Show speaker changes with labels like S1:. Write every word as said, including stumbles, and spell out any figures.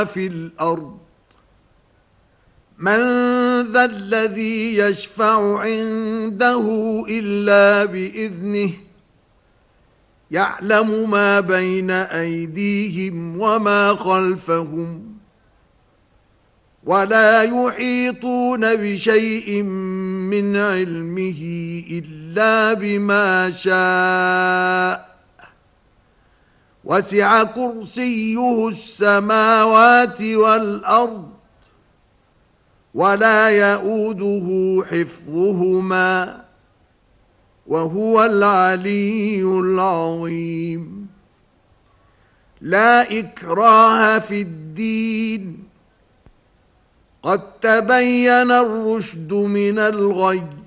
S1: في الأرض من ذا الذي يشفع عنده إلا بإذنه يعلم ما بين أيديهم وما خلفهم ولا يحيطون بشيء من علمه إلا بما شاء وسع كرسيه السماوات والأرض ولا يؤوده حفظهما وهو العلي العظيم. لا إكراه في الدين قد تبين الرشد من الغي